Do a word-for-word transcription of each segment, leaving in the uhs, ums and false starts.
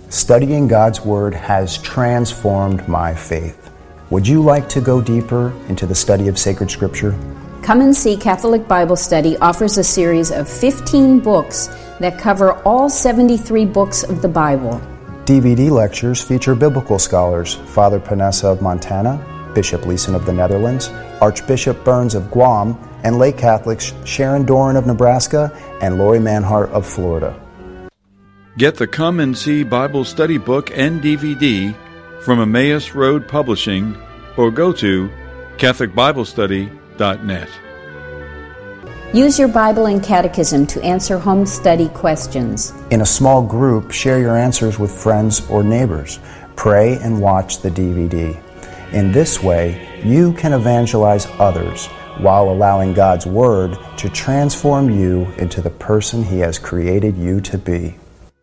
Studying God's Word has transformed my faith. Would you like to go deeper into the study of sacred Scripture? Come and See Catholic Bible Study offers a series of fifteen books that cover all seventy-three books of the Bible. D V D lectures feature biblical scholars Father Panessa of Montana, Bishop Leeson of the Netherlands, Archbishop Burns of Guam, and lay Catholics Sharon Doran of Nebraska and Lori Manhart of Florida. Get the Come and See Bible Study book and D V D from Emmaus Road Publishing or go to Catholic Bible Study dot net. Use your Bible and Catechism to answer home study questions. In a small group, share your answers with friends or neighbors. Pray and watch the D V D. In this way, you can evangelize others while allowing God's Word to transform you into the person He has created you to be.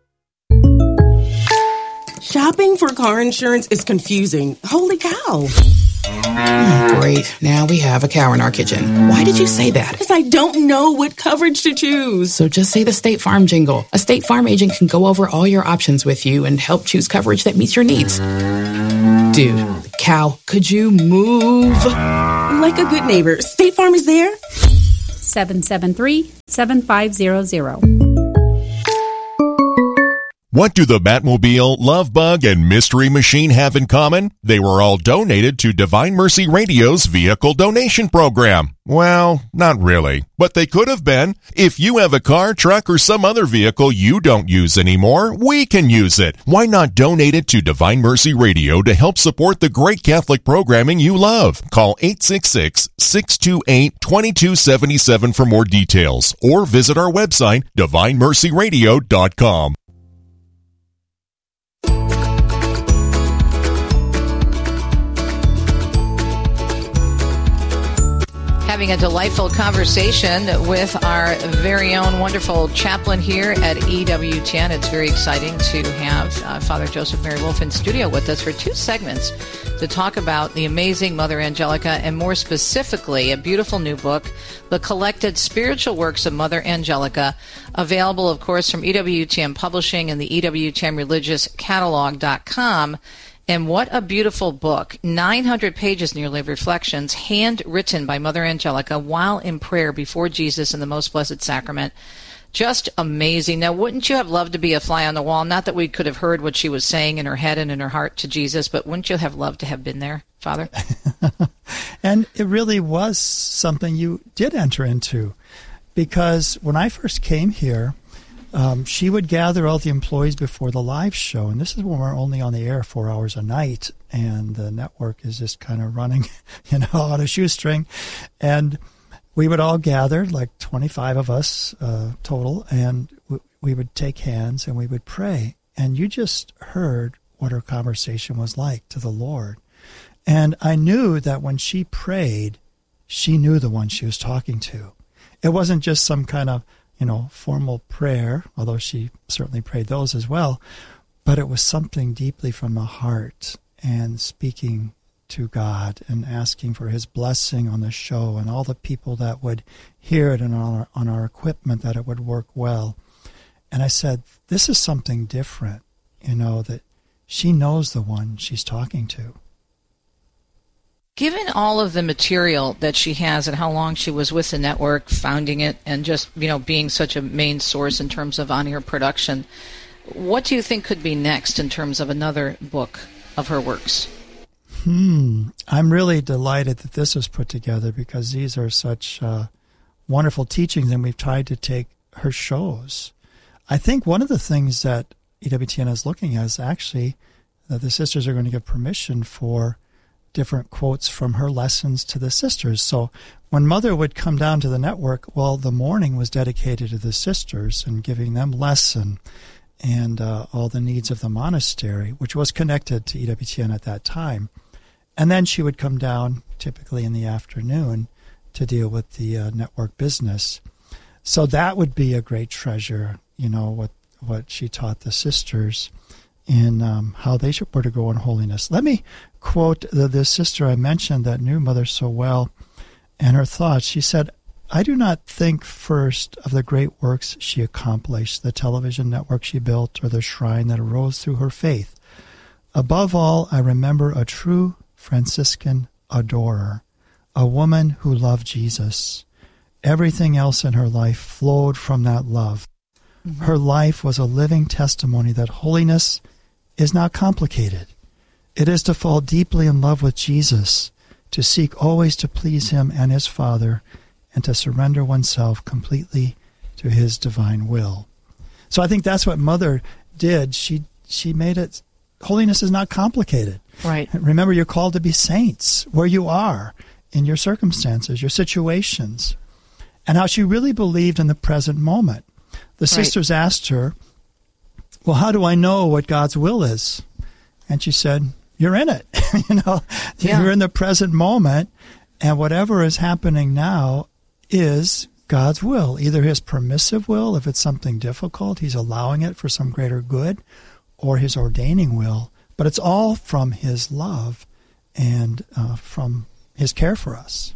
Shopping for car insurance is confusing. Holy cow. Great. Now we have a cow in our kitchen. Why did you say that? Because I don't know what coverage to choose. So just say the State Farm jingle. A State Farm agent can go over all your options with you and help choose coverage that meets your needs. Dude, cow, could you move? Like a good neighbor, State Farm is there. seven seven three, seven five zero zero. What do the Batmobile, Love Bug, and Mystery Machine have in common? They were all donated to Divine Mercy Radio's vehicle donation program. Well, not really, but they could have been. If you have a car, truck, or some other vehicle you don't use anymore, we can use it. Why not donate it to Divine Mercy Radio to help support the great Catholic programming you love? Call eight six six, six two eight, two two seven seven for more details, or visit our website, divine mercy radio dot com. Having a delightful conversation with our very own wonderful chaplain here at E W T N. It's very exciting to have uh, Father Joseph Mary Wolfe in studio with us for two segments to talk about the amazing Mother Angelica and more specifically a beautiful new book, The Collected Spiritual Works of Mother Angelica, available, of course, from E W T N Publishing and the E W T N Religious Catalog dot com. And what a beautiful book. nine hundred pages nearly of reflections, handwritten by Mother Angelica while in prayer before Jesus in the Most Blessed Sacrament. Just amazing. Now, wouldn't you have loved to be a fly on the wall? Not that we could have heard what she was saying in her head and in her heart to Jesus, but wouldn't you have loved to have been there, Father? And it really was something you did enter into, because when I first came here, Um, she would gather all the employees before the live show, and this is when we're only on the air four hours a night, and the network is just kind of running, you know, on a shoestring. And we would all gather, like twenty-five of us uh, total, and w- we would take hands and we would pray. And you just heard what her conversation was like to the Lord. And I knew that when she prayed, she knew the one she was talking to. It wasn't just some kind of you know, formal prayer, although she certainly prayed those as well, but it was something deeply from the heart and speaking to God and asking for His blessing on the show and all the people that would hear it and on our, on our equipment, that it would work well. And I said, this is something different, you know, that she knows the one she's talking to. Given all of the material that she has and how long she was with the network, founding it, and just, you know, being such a main source in terms of on-air production, what do you think could be next in terms of another book of her works? Hmm. I'm really delighted that this was put together, because these are such uh, wonderful teachings, and we've tried to take her shows. I think one of the things that E W T N is looking at is actually that the sisters are going to give permission for different quotes from her lessons to the sisters. So when Mother would come down to the network, well, the morning was dedicated to the sisters and giving them lesson and uh, all the needs of the monastery, which was connected to E W T N at that time. And then she would come down, typically in the afternoon, to deal with the uh, network business. So that would be a great treasure, you know, what, what she taught the sisters in um, how they should, were to go in holiness. Let me quote the, the sister I mentioned that knew Mother so well and her thoughts. She said, I do not think first of the great works she accomplished, the television network she built, or the shrine that arose through her faith. Above all, I remember a true Franciscan adorer, a woman who loved Jesus. Everything else in her life flowed from that love. Mm-hmm. Her life was a living testimony that holiness is not complicated. It is to fall deeply in love with Jesus, to seek always to please him and his Father, and to surrender oneself completely to his divine will. So I think that's what Mother did. She she made it, holiness is not complicated. Right. Remember, you're called to be saints where you are, in your circumstances, your situations, and how she really believed in the present moment. The Right. sisters asked her, well, how do I know what God's will is? And she said, you're in it. you know, Yeah. You're in the present moment, and whatever is happening now is God's will, either his permissive will, if it's something difficult, he's allowing it for some greater good, or his ordaining will. But it's all from his love and uh, from his care for us.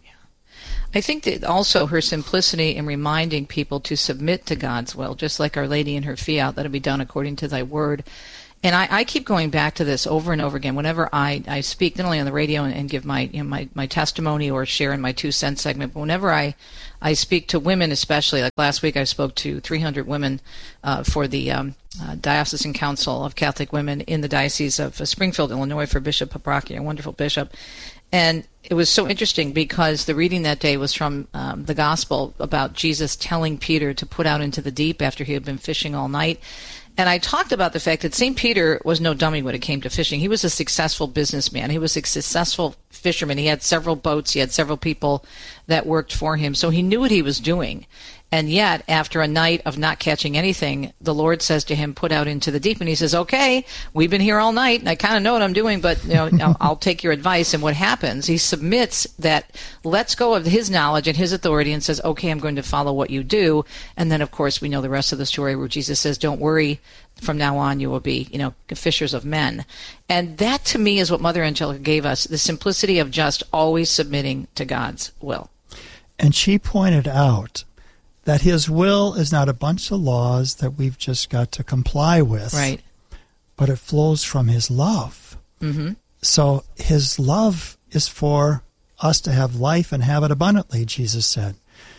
I think that also her simplicity in reminding people to submit to God's will, just like Our Lady in her fiat, let it be done according to thy word. And I, I keep going back to this over and over again whenever I, I speak, not only on the radio and, and give my, you know, my my testimony or share in my two cent segment, but whenever I, I speak to women, especially like last week I spoke to three hundred women uh, for the um, uh, Diocesan Council of Catholic Women in the Diocese of Springfield, Illinois, for Bishop Paprocki, a wonderful bishop. And it was so interesting because the reading that day was from um, the Gospel about Jesus telling Peter to put out into the deep after he had been fishing all night. And I talked about the fact that Saint Peter was no dummy when it came to fishing. He was a successful businessman. He was a successful fisherman. He had several boats. He had several people that worked for him. So he knew what he was doing. And yet, after a night of not catching anything, the Lord says to him, put out into the deep. And he says, okay, we've been here all night, and I kind of know what I'm doing, but you know, I'll, I'll take your advice. And what happens, he submits that, lets go of his knowledge and his authority and says, okay, I'm going to follow what you do. And then, of course, we know the rest of the story where Jesus says, don't worry, from now on you will be, you know, fishers of men. And that, to me, is what Mother Angelica gave us, the simplicity of just always submitting to God's will. And she pointed out that his will is not a bunch of laws that we've just got to comply with. Right. But it flows from his love. Mm-hmm. So his love is for us to have life and have it abundantly, Jesus said.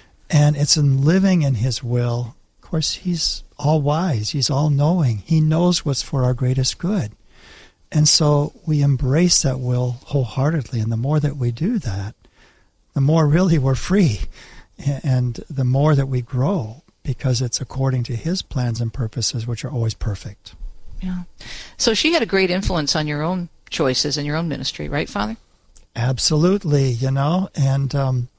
And it's in living in his will. Of course, he's all wise. He's all knowing. He knows what's for our greatest good. And so we embrace that will wholeheartedly. And the more that we do that, the more really we're free. And the more that we grow, because it's according to his plans and purposes, which are always perfect. Yeah. So she had a great influence on your own choices and your own ministry, right, Father? Absolutely, you know. And um,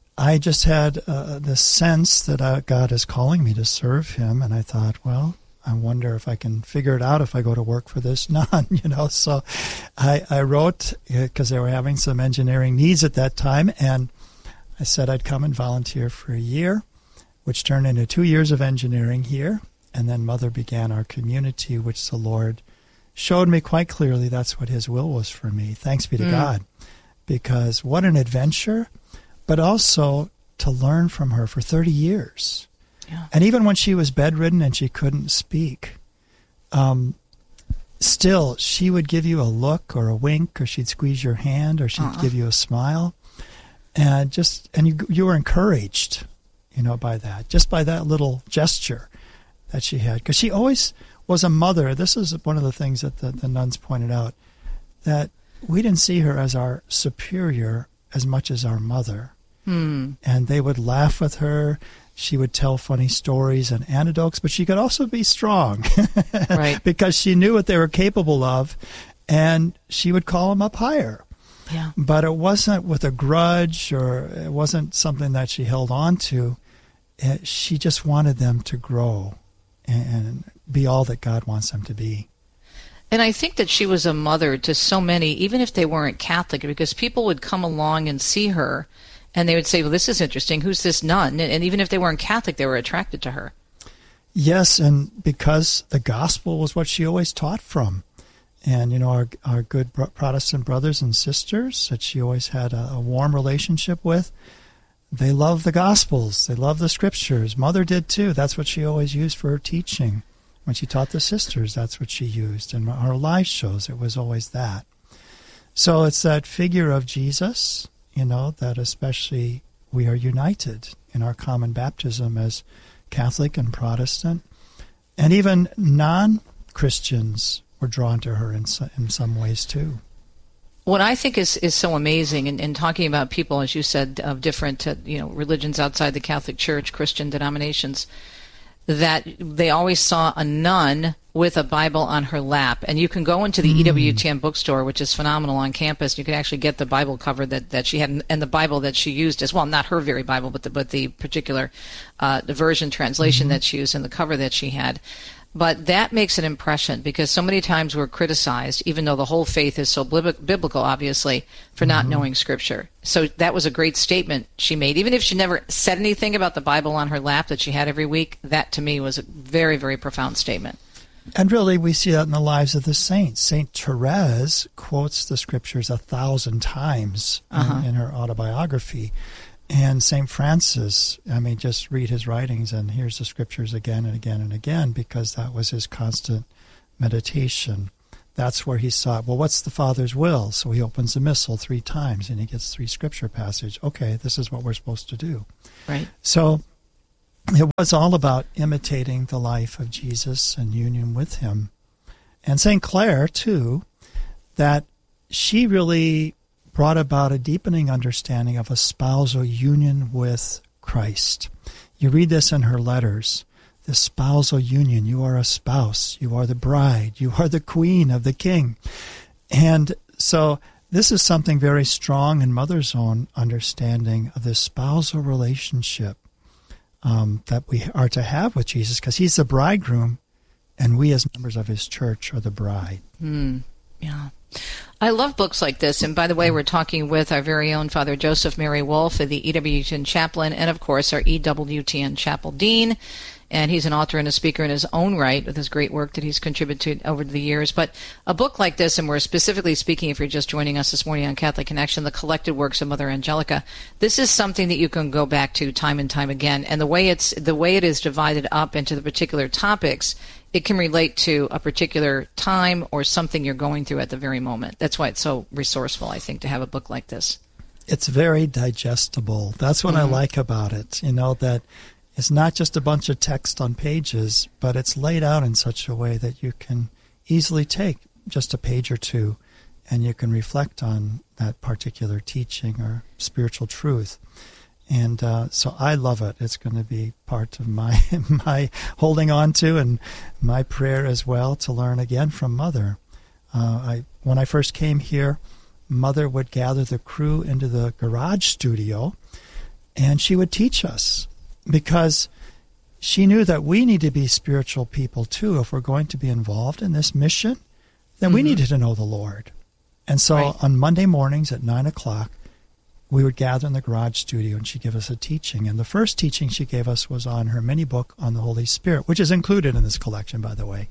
I just had uh, this sense that uh, God is calling me to serve him. And I thought, well, I wonder if I can figure it out if I go to work for this nun, you know. So I, I wrote, because they were having some engineering needs at that time, and I said I'd come and volunteer for a year, which turned into two years of engineering here. And then Mother began our community, which the Lord showed me quite clearly that's what his will was for me. Thanks be to mm. God. Because what an adventure, but also to learn from her for thirty years. Yeah. And even when she was bedridden and she couldn't speak, um, still she would give you a look or a wink, or she'd squeeze your hand, or she'd uh-uh. give you a smile. And just and you you were encouraged, you know, by that, just by that little gesture that she had. Because she always was a mother. This is one of the things that the, the nuns pointed out, that we didn't see her as our superior as much as our mother. Hmm. And they would laugh with her. She would tell funny stories and anecdotes, but she could also be strong. Right. Because she knew what they were capable of, and she would call them up higher. Yeah. But it wasn't with a grudge, or it wasn't something that she held on to. It, she just wanted them to grow and, and be all that God wants them to be. And I think that she was a mother to so many, even if they weren't Catholic, because people would come along and see her, and they would say, well, this is interesting. Who's this nun? And, and even if they weren't Catholic, they were attracted to her. Yes, and because the gospel was what she always taught from. And, you know, our our good Protestant brothers and sisters that she always had a, a warm relationship with, They love the Gospels. They love the Scriptures. Mother did too. That's what she always used for her teaching. When she taught the sisters, that's what she used. And our live shows, it was always that. So it's that figure of Jesus, you know, that especially we are united in our common baptism as Catholic and Protestant. And even non-Christians were drawn to her in, so, in some ways too. What I think is, is so amazing in, in talking about people, as you said, of different uh, you know religions outside the Catholic Church, Christian denominations, that they always saw a nun with a Bible on her lap. And you can go into the mm. E W T N bookstore, which is phenomenal on campus. You can actually get the Bible cover that, that she had, and the Bible that she used as well, not her very Bible, but the, but the particular uh, the version translation mm-hmm. that she used and the cover that she had. But that makes an impression, because so many times we're criticized, even though the whole faith is so biblical, obviously, for not mm-hmm. knowing Scripture. So that was a great statement she made. Even if she never said anything about the Bible on her lap that she had every week, that to me was a very, very profound statement. And really, we see that in the lives of the saints. Saint Therese quotes the Scriptures a thousand times uh-huh. in, in her autobiography. And Saint Francis, I mean, just read his writings and here's the Scriptures again and again and again, because that was his constant meditation. That's where he sought, well, what's the Father's will? So he opens the Missal three times and he gets three Scripture passages. Okay, this is what we're supposed to do. Right. So it was all about imitating the life of Jesus and union with him. And Saint Clare, too, that she really brought about a deepening understanding of a spousal union with Christ. You read this in her letters. The spousal union. You are a spouse. You are the bride. You are the queen of the king. And so this is something very strong in Mother's own understanding of the spousal relationship um, that we are to have with Jesus, because he's the bridegroom, and we as members of his church are the bride. Mm, yeah. I love books like this. And by the way, we're talking with our very own Father Joseph Mary Wolfe, the E W T N chaplain, and of course our E W T N chapel dean. And he's an author and a speaker in his own right with his great work that he's contributed over the years. But a book like this, and we're specifically speaking, if you're just joining us this morning on Catholic Connection, the collected works of Mother Angelica, this is something that you can go back to time and time again. And the way it's the way it is divided up into the particular topics, it can relate to a particular time or something you're going through at the very moment. That's why it's so resourceful, I think, to have a book like this. It's very digestible. That's what mm-hmm. I like about it, you know, that it's not just a bunch of text on pages, but it's laid out in such a way that you can easily take just a page or two and you can reflect on that particular teaching or spiritual truth. And uh, so I love it. It's going to be part of my my holding on to and my prayer as well, to learn again from Mother. Uh, I when I first came here, Mother would gather the crew into the garage studio, and she would teach us, because she knew that we need to be spiritual people too. If we're going to be involved in this mission, then mm-hmm. we needed to know the Lord. And so right. on Monday mornings at nine o'clock, we would gather in the garage studio, and she'd give us a teaching. And the first teaching she gave us was on her mini book on the Holy Spirit, which is included in this collection, by the way,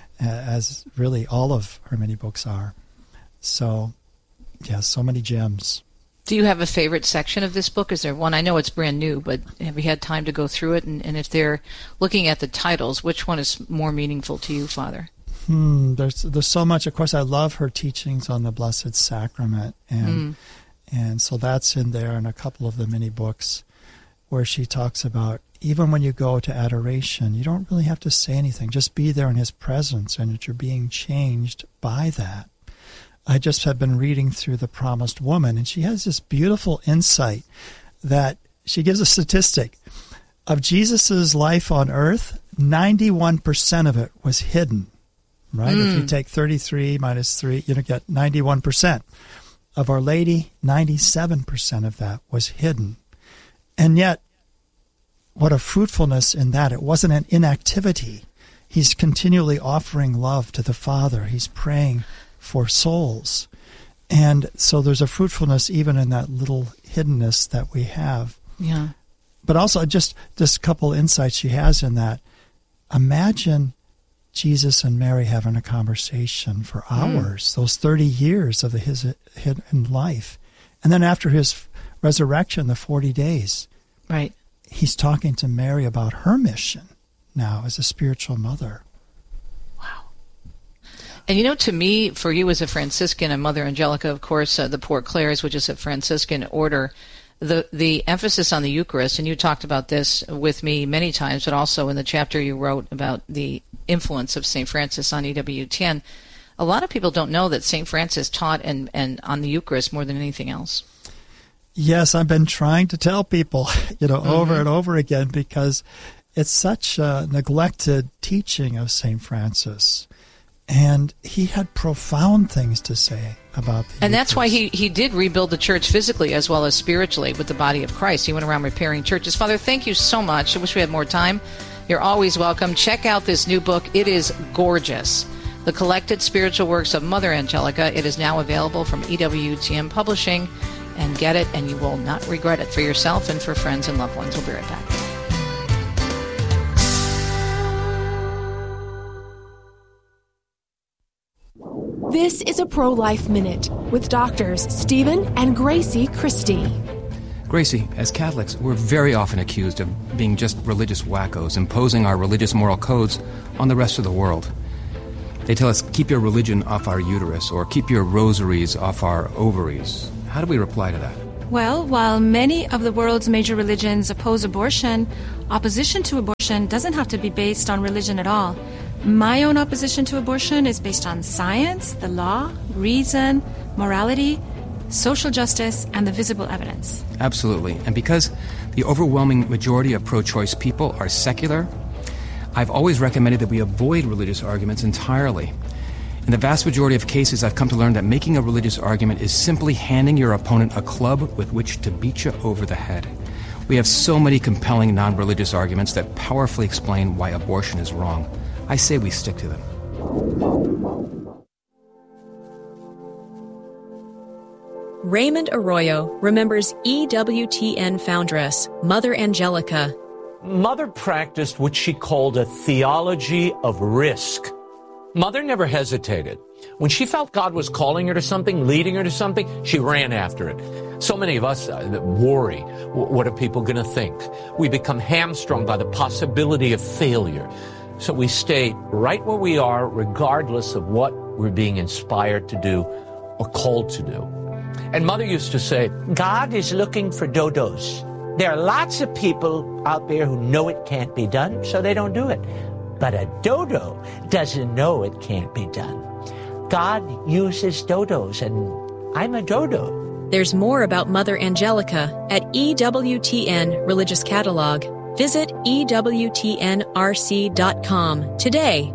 as really all of her mini books are. So, yeah, so many gems. Do you have a favorite section of this book? Is there one? I know it's brand new, but have you had time to go through it? And, and if they're looking at the titles, which one is more meaningful to you, Father? Hmm, there's there's so much. Of course, I love her teachings on the Blessed Sacrament, and mm. and so that's in there, and a couple of the mini books where she talks about even when you go to adoration, you don't really have to say anything. Just be there in his presence, and that you're being changed by that. I just have been reading through The Promised Woman, and she has this beautiful insight that she gives a statistic of Jesus's life on earth. ninety-one percent of it was hidden, right? Mm. If you take thirty-three minus three, you get ninety-one percent. Of Our Lady, ninety-seven percent of that was hidden. And yet, what a fruitfulness in that. It wasn't an inactivity. He's continually offering love to the Father. He's praying for souls. And so there's a fruitfulness even in that little hiddenness that we have. Yeah. But also just this couple insights she has in that. Imagine Jesus and Mary having a conversation for hours, mm. those thirty years of his hidden life. And then after his resurrection, the forty days. Right. He's talking to Mary about her mission now as a spiritual mother. Wow. And you know, to me, for you as a Franciscan and Mother Angelica, of course, uh, the Port Clares, which is a Franciscan order, the the emphasis on the Eucharist, and you talked about this with me many times, but also in the chapter you wrote about the influence of Saint Francis on E W T N, a lot of people don't know that Saint Francis taught and, and on the Eucharist more than anything else. Yes, I've been trying to tell people, you know, mm-hmm. over and over again, because it's such a neglected teaching of Saint Francis. And he had profound things to say about the And that's Eucharist. why he, he did rebuild the church physically as well as spiritually with the body of Christ. He went around repairing churches. Father, thank you so much. I wish we had more time. You're always welcome. Check out this new book. It is gorgeous. The Collected Spiritual Works of Mother Angelica. It is now available from E W T N Publishing. And get it, and you will not regret it for yourself and for friends and loved ones. We'll be right back. This is a Pro-Life Minute with doctors Stephen and Gracie Christie. Gracie, as Catholics, we're very often accused of being just religious wackos, imposing our religious moral codes on the rest of the world. They tell us, keep your religion off our uterus, or keep your rosaries off our ovaries. How do we reply to that? Well, while many of the world's major religions oppose abortion, opposition to abortion doesn't have to be based on religion at all. My own opposition to abortion is based on science, the law, reason, morality, social justice, and the visible evidence. Absolutely. And because the overwhelming majority of pro-choice people are secular, I've always recommended that we avoid religious arguments entirely. In the vast majority of cases, I've come to learn that making a religious argument is simply handing your opponent a club with which to beat you over the head. We have so many compelling non-religious arguments that powerfully explain why abortion is wrong. I say we stick to them. Raymond Arroyo remembers E W T N foundress, Mother Angelica. Mother practiced what she called a theology of risk. Mother never hesitated. When she felt God was calling her to something, leading her to something, she ran after it. So many of us uh, worry, what are people going to think? We become hamstrung by the possibility of failure. So we stay right where we are, regardless of what we're being inspired to do or called to do. And Mother used to say, God is looking for dodos. There are lots of people out there who know it can't be done, so they don't do it. But a dodo doesn't know it can't be done. God uses dodos, and I'm a dodo. There's more about Mother Angelica at E W T N Religious Catalog. Visit E W T N R C dot com today.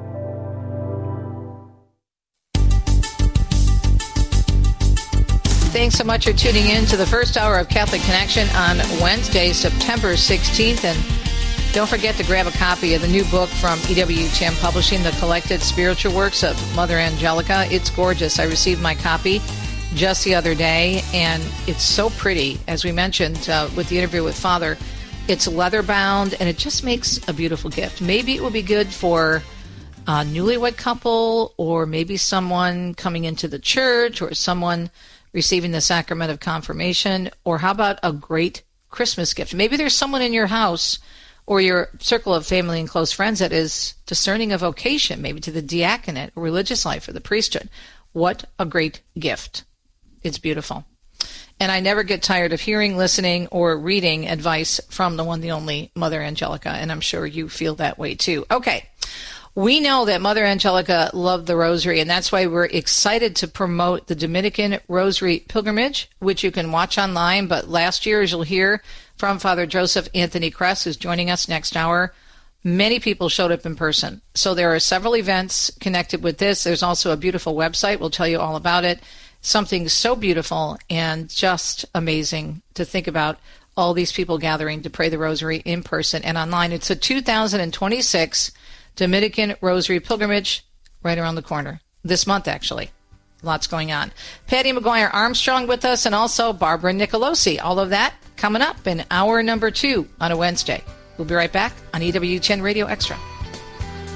Thanks so much for tuning in to the first hour of Catholic Connection on Wednesday, September sixteenth. And don't forget to grab a copy of the new book from E W T N Publishing, The Collected Spiritual Works of Mother Angelica. It's gorgeous. I received my copy just the other day, and it's so pretty. As we mentioned uh, with the interview with Father, it's leather bound, and it just makes a beautiful gift. Maybe it would be good for a newlywed couple, or maybe someone coming into the church, or someone receiving the sacrament of confirmation. Or how about a great Christmas gift? Maybe there's someone in your house or your circle of family and close friends that is discerning a vocation, maybe to the diaconate or religious life or the priesthood. What a great gift. It's beautiful. And I never get tired of hearing, listening, or reading advice from the one, the only Mother Angelica, and I'm sure you feel that way too. Okay, we know that Mother Angelica loved the Rosary, and that's why we're excited to promote the Dominican Rosary Pilgrimage, which you can watch online. But last year, as you'll hear from Father Joseph Anthony Kress, who's joining us next hour, many people showed up in person. So there are several events connected with this. There's also a beautiful website. We'll tell you all about it. Something so beautiful and just amazing to think about, all these people gathering to pray the Rosary in person and online. It's a two thousand twenty-six Dominican Rosary Pilgrimage right around the corner. This month, actually. Lots going on. Patty McGuire Armstrong with us, and also Barbara Nicolosi. All of that coming up in hour number two on a Wednesday. We'll be right back on E W T N Radio Extra.